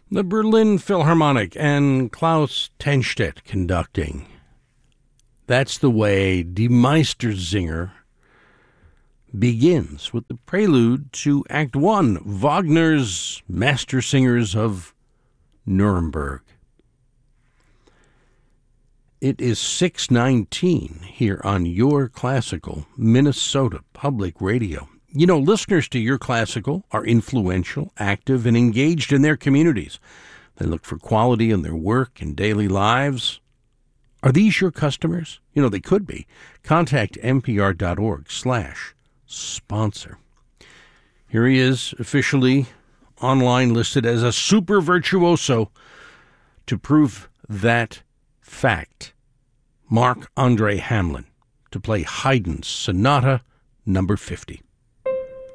the Berlin Philharmonic and Klaus Tenstedt conducting. That's the way Die Meistersinger begins, with the prelude to Act 1, Wagner's Master Singers of Nuremberg. It is 6:19 here on Your Classical, Minnesota Public Radio. You know, listeners to Your Classical are influential, active, and engaged in their communities. They look for quality in their work and daily lives. Are these your customers? You know, they could be. Contact npr.org/sponsor. Here he is, officially online listed as a super virtuoso. To prove that fact, Marc-Andre Hamelin to play Haydn's Sonata Number 50.